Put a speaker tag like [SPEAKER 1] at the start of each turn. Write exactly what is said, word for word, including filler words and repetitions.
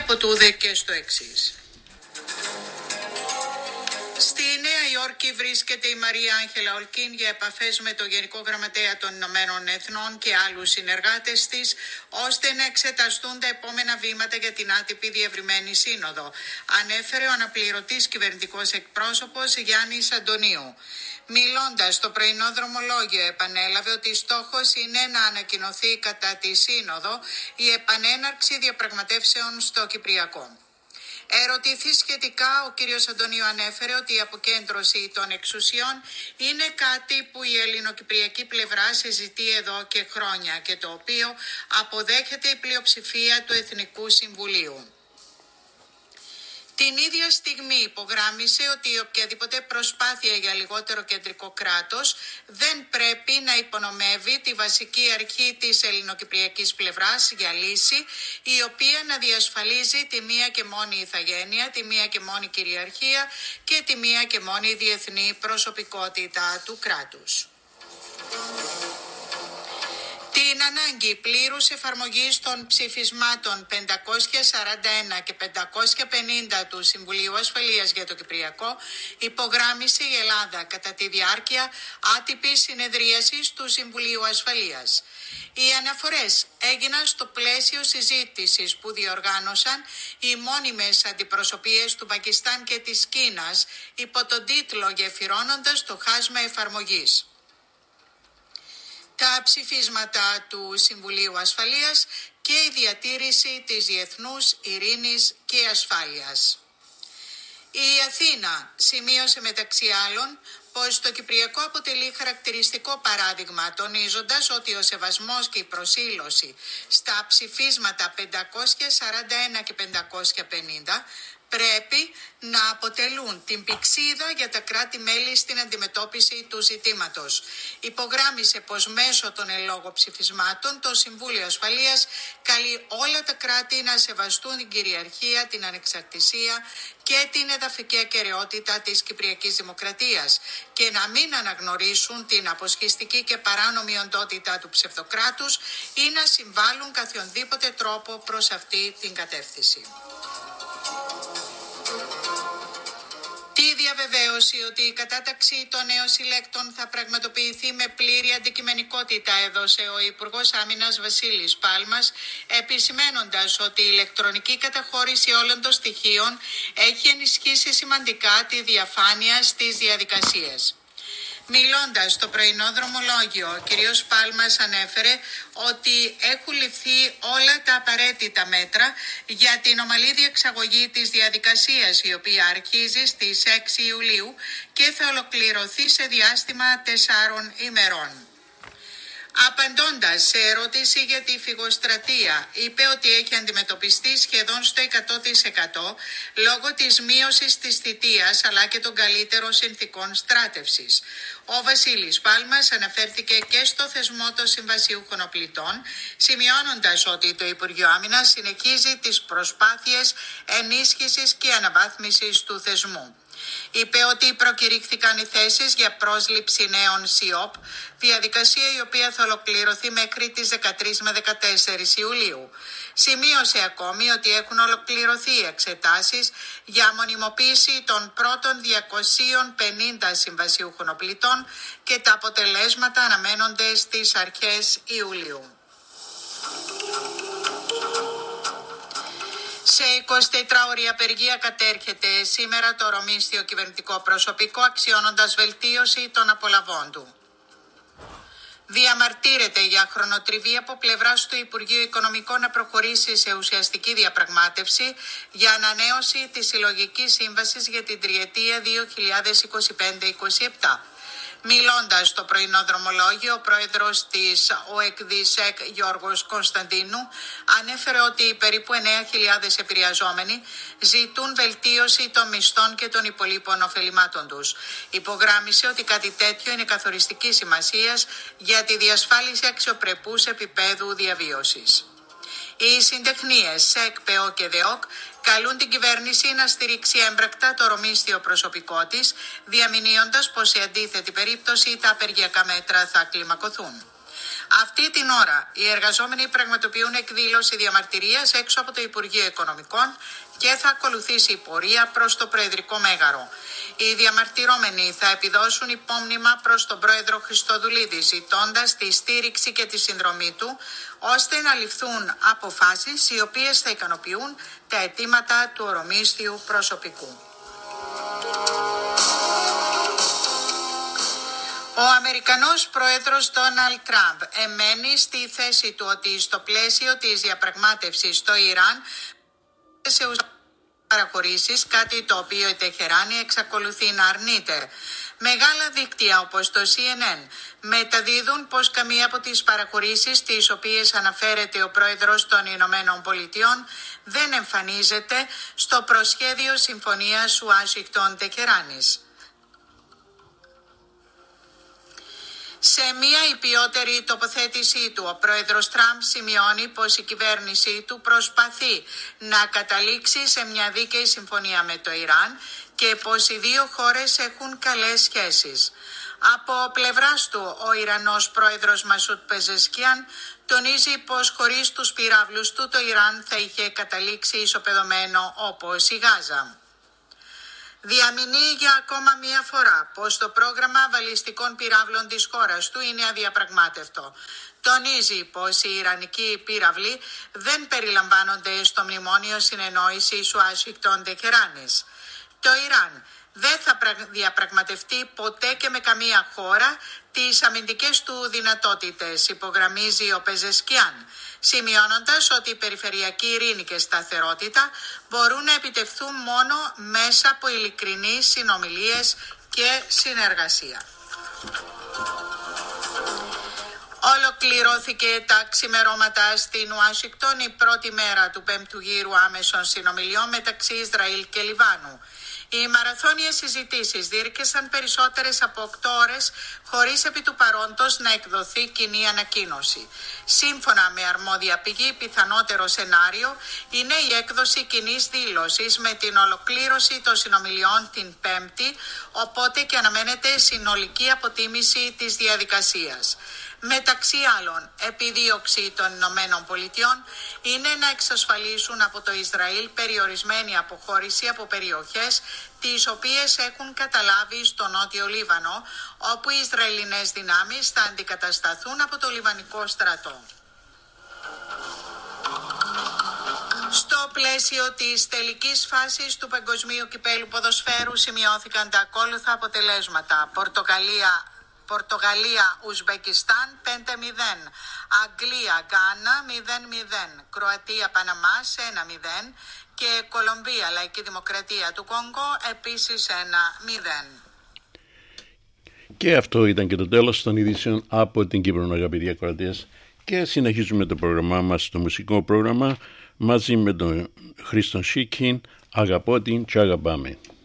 [SPEAKER 1] από τούδε και στο εξής. Στη Νέα Υόρκη βρίσκεται η Μαρία Άγγελα Ολκίν για επαφές με το Γενικό Γραμματέα των Ηνωμένων Εθνών και άλλους συνεργάτες της, ώστε να εξεταστούν τα επόμενα βήματα για την άτυπη διευρυμένη σύνοδο, ανέφερε ο αναπληρωτής κυβερνητικός εκπρόσωπος Γιάννης Αντωνίου. Μιλώντας στο πρωινό δρομολόγιο, επανέλαβε ότι στόχος είναι να ανακοινωθεί κατά τη σύνοδο η επανέναρξη διαπραγματεύσεων στο Κυπριακό. Ερωτήθη σχετικά, ο κύριος Αντωνίου ανέφερε ότι η αποκέντρωση των εξουσιών είναι κάτι που η ελληνοκυπριακή πλευρά συζητεί εδώ και χρόνια και το οποίο αποδέχεται η πλειοψηφία του Εθνικού Συμβουλίου. Την ίδια στιγμή υπογράμμισε ότι οποιαδήποτε προσπάθεια για λιγότερο κεντρικό κράτος δεν πρέπει να υπονομεύει τη βασική αρχή της ελληνοκυπριακής πλευράς για λύση, η οποία να διασφαλίζει τη μία και μόνη ηθαγένεια, τη μία και μόνη κυριαρχία και τη μία και μόνη διεθνή προσωπικότητα του κράτους. Την ανάγκη πλήρους εφαρμογής των ψηφισμάτων πεντακόσια σαράντα ένα και πεντακόσια πενήντα του Συμβουλίου Ασφαλείας για το Κυπριακό υπογράμμισε η Ελλάδα κατά τη διάρκεια άτυπης συνεδρίασης του Συμβουλίου Ασφαλείας. Οι αναφορές έγιναν στο πλαίσιο συζήτησης που διοργάνωσαν οι μόνιμες αντιπροσωπείες του Πακιστάν και της Κίνας υπό τον τίτλο «Γεφυρώνοντας το χάσμα εφαρμογής». Τα ψηφίσματα του Συμβουλίου Ασφαλείας και η διατήρηση της διεθνούς ειρήνης και ασφάλειας. Η Αθήνα σημείωσε μεταξύ άλλων πως το Κυπριακό αποτελεί χαρακτηριστικό παράδειγμα, τονίζοντας ότι ο σεβασμός και η προσήλωση στα ψηφίσματα πεντακόσια σαράντα ένα και πεντακόσια πενήντα πρέπει να αποτελούν την πηξίδα για τα κράτη-μέλη στην αντιμετώπιση του ζητήματος. Υπογράμμισε πως μέσω των εν λόγω ψηφισμάτων το Συμβούλιο Ασφαλείας καλεί όλα τα κράτη να σεβαστούν την κυριαρχία, την ανεξαρτησία και την εδαφική ακεραιότητα της Κυπριακής Δημοκρατίας και να μην αναγνωρίσουν την αποσχιστική και παράνομη οντότητα του ψευδοκράτους ή να συμβάλλουν καθιονδήποτε τρόπο προς αυτή την κατεύθυνση. Τη διαβεβαίωση ότι η κατάταξη των νέων συλλέκτων θα πραγματοποιηθεί με πλήρη αντικειμενικότητα έδωσε ο Υπουργός Άμυνας Βασίλης Πάλμας, επισημένοντας ότι η ηλεκτρονική καταχώρηση όλων των στοιχείων έχει ενισχύσει σημαντικά τη διαφάνεια στις διαδικασίες. Μιλώντας στο πρωινό δρομολόγιο, ο κ. Πάλμας ανέφερε ότι έχουν ληφθεί όλα τα απαραίτητα μέτρα για την ομαλή διεξαγωγή της διαδικασίας, η οποία αρχίζει στις έξι Ιουλίου και θα ολοκληρωθεί σε διάστημα τεσσάρων ημερών. Απαντώντας σε ερώτηση για τη φυγοστρατεία, είπε ότι έχει αντιμετωπιστεί σχεδόν στο εκατό τοις εκατό λόγω της μείωσης της θητείας αλλά και των καλύτερων συνθήκων στράτευσης. Ο Βασίλης Πάλμας αναφέρθηκε και στο θεσμό των συμβασιούχων οπλιτών, σημειώνοντας ότι το Υπουργείο Άμυνας συνεχίζει τις προσπάθειες ενίσχυσης και αναβάθμισης του θεσμού. Είπε ότι προκηρύχθηκαν οι θέσεις για πρόσληψη νέων ΣΥΟΠ, διαδικασία η οποία θα ολοκληρωθεί μέχρι τις δεκατρείς με δεκατέσσερις Ιουλίου. Σημείωσε ακόμη ότι έχουν ολοκληρωθεί οι εξετάσεις για μονιμοποίηση των πρώτων διακοσίων πενήντα συμβασιούχων οπλιτών και τα αποτελέσματα αναμένονται στις αρχές Ιουλίου. Σε εικοσιτετράωρη απεργία κατέρχεται σήμερα το ρομίστιο κυβερνητικό προσωπικό, αξιώνοντας βελτίωση των απολαβών του. Διαμαρτύρεται για χρονοτριβή από πλευράς του Υπουργείου Οικονομικών να προχωρήσει σε ουσιαστική διαπραγμάτευση για ανανέωση της συλλογικής σύμβασης για την τριετία δύο χιλιάδες είκοσι πέντε είκοσι επτά. Μιλώντας στο πρωινό δρομολόγιο, ο πρόεδρος της ΟΕΚΔΙΣΕΚ Γιώργος Κωνσταντίνου ανέφερε ότι οι περίπου εννέα χιλιάδες επηρεαζόμενοι ζητούν βελτίωση των μισθών και των υπολείπων ωφελημάτων τους. Υπογράμμισε ότι κάτι τέτοιο είναι καθοριστική σημασίας για τη διασφάλιση αξιοπρεπούς επίπεδου διαβίωσης. Οι συντεχνίες ΣΕΚ, ΠΕΟ και ΔΕΟΚ καλούν την κυβέρνηση να στηρίξει έμπρακτα το ρομίστιο προσωπικό της, διαμηνύοντας πως σε αντίθετη περίπτωση τα απεργιακά μέτρα θα κλιμακωθούν. Αυτή την ώρα οι εργαζόμενοι πραγματοποιούν εκδήλωση διαμαρτυρίας έξω από το Υπουργείο Οικονομικών και θα ακολουθήσει η πορεία προς το Προεδρικό Μέγαρο. Οι διαμαρτυρόμενοι θα επιδώσουν υπόμνημα προς τον Πρόεδρο Χριστοδουλίδη, ζητώντας τη στήριξη και τη συνδρομή του, ώστε να ληφθούν αποφάσεις οι οποίες θα ικανοποιούν τα αιτήματα του ορομίσθιου προσωπικού. Ο Αμερικανός πρόεδρος Ντόναλντ Τραμπ εμένει στη θέση του ότι στο πλαίσιο της διαπραγμάτευσης στο Ιράν σε παραχωρήσεις, κάτι το οποίο η Τεχεράνη εξακολουθεί να αρνείται. Μεγάλα δίκτυα όπως το σι εν εν μεταδίδουν πως καμία από τις παραχωρήσεις τις οποίες αναφέρεται ο πρόεδρος των Ηνωμένων Πολιτειών δεν εμφανίζεται στο προσχέδιο συμφωνίας Ουάσιγκτον-Τεχεράνης. Σε μια υπιότερη τοποθέτησή του, ο πρόεδρος Τραμπ σημειώνει πως η κυβέρνησή του προσπαθεί να καταλήξει σε μια δίκαιη συμφωνία με το Ιράν και πως οι δύο χώρες έχουν καλές σχέσεις. Από πλευράς του, ο Ιρανός πρόεδρος Μασούτ Πεζεσκιάν τονίζει πως χωρίς τους πυράβλους του το Ιράν θα είχε καταλήξει ισοπεδωμένο όπως η Γάζα. Διαμηνεί για ακόμα μία φορά πως το πρόγραμμα βαλιστικών πυράβλων της χώρας του είναι αδιαπραγμάτευτο. Τονίζει πως οι Ιρανικοί πύραυλοι δεν περιλαμβάνονται στο μνημόνιο συνεννόησης Ουάσιγκτον-Τεχεράνης. Το Ιράν δεν θα διαπραγματευτεί ποτέ και με καμία χώρα τις αμυντικές του δυνατότητες, υπογραμμίζει ο Πεζεσκιάν, σημειώνοντας ότι η περιφερειακή ειρήνη και σταθερότητα μπορούν να επιτευχθούν μόνο μέσα από ειλικρινείς συνομιλίες και συνεργασία. Ολοκληρώθηκε τα ξημερώματα στην Ουάσιγκτον η πρώτη μέρα του πέμπτου γύρου άμεσων συνομιλιών μεταξύ Ισραήλ και Λιβάνου. Οι μαραθώνιες συζητήσεις διήρκεσαν περισσότερες από οκτώ ώρες χωρίς επί του παρόντος να εκδοθεί κοινή ανακοίνωση. Σύμφωνα με αρμόδια πηγή, πιθανότερο σενάριο είναι η έκδοση κοινής δήλωσης με την ολοκλήρωση των συνομιλιών την Πέμπτη, οπότε και αναμένεται συνολική αποτίμηση της διαδικασίας. Μεταξύ άλλων, επιδίωξη των Ηνωμένων Πολιτειών είναι να εξασφαλίσουν από το Ισραήλ περιορισμένη αποχώρηση από περιοχές τις οποίες έχουν καταλάβει στο Νότιο Λίβανο, όπου οι Ισραηλινές δυνάμεις θα αντικατασταθούν από το Λιβανικό στρατό. Στο πλαίσιο της τελικής φάσης του Παγκοσμίου Κυπέλλου Ποδοσφαίρου σημειώθηκαν τα ακόλουθα αποτελέσματα. Πορτογαλία Πορτογαλία, Ουσμπεκιστάν πέντε μηδέν, Αγγλία, Γκάνα μηδέν μηδέν, Κροατία, Παναμάς ένα μηδέν και Κολομβία, Λαϊκή Δημοκρατία του Κονγκό επίσης ένα μηδέν.
[SPEAKER 2] Και αυτό ήταν και το τέλος των ειδήσεων από την Κύπρο, αγαπητοί ακροατές, και συνεχίζουμε το πρόγραμμά μας, το μουσικό πρόγραμμα, μαζί με τον Χρήστον Σίκιν, «Αγαπώ την και αγαπάμε».